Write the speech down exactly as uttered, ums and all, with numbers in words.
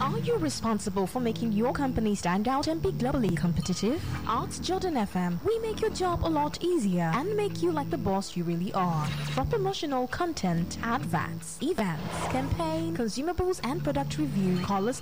Are you responsible for making your company stand out and be globally competitive? At Jordan F M, we make your job a lot easier and make you like the boss you really are. For promotional content, adverts, events, campaign, consumables, and product review, call us